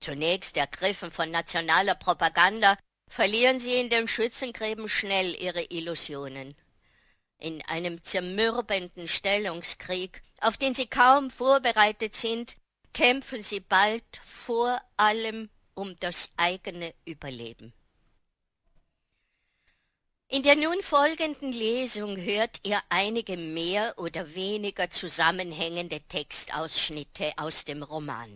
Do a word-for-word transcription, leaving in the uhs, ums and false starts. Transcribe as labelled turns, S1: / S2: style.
S1: Zunächst ergriffen von nationaler Propaganda, verlieren sie in den Schützengräben schnell ihre Illusionen. In einem zermürbenden Stellungskrieg, auf den sie kaum vorbereitet sind, kämpfen sie bald vor allem um das eigene Überleben. In der nun folgenden Lesung hört ihr einige mehr oder weniger zusammenhängende Textausschnitte aus dem Roman.